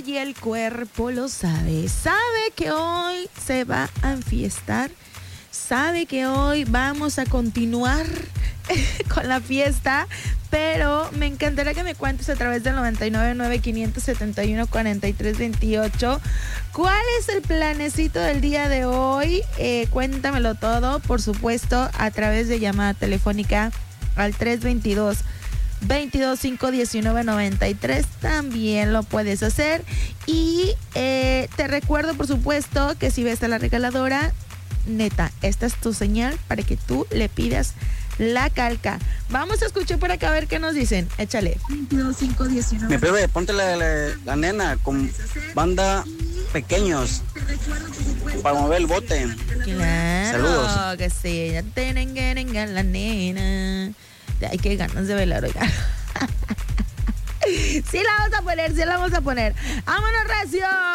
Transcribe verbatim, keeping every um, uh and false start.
y el cuerpo lo sabe. Sabe que hoy se va a enfiestar. Sabe que hoy vamos a continuar con la fiesta, pero me encantaría que me cuentes a través del noventa y nueve nueve quinientos setenta y uno cuarenta y tres veintiocho cuál es el planecito del día de hoy. Eh, cuéntamelo todo, por supuesto, a través de llamada telefónica al tres veintidós, veintidós cinco diecinueve noventa y tres. También lo puedes hacer. Y eh, te recuerdo, por supuesto, que si ves a la regaladora, neta, esta es tu señal para que tú le pidas la calca. Vamos a escuchar por acá a ver qué nos dicen. Échale. veintidós cinco diecinueve. Mi bebé, ponte la, la, la nena con banda pequeños para mover el bote. Claro. Saludos. Que sí. Ya tienen que venga la nena. Ay, qué ganas de bailar, oiga. Sí la vamos a poner, sí la vamos a poner. ¡Vámonos, recio!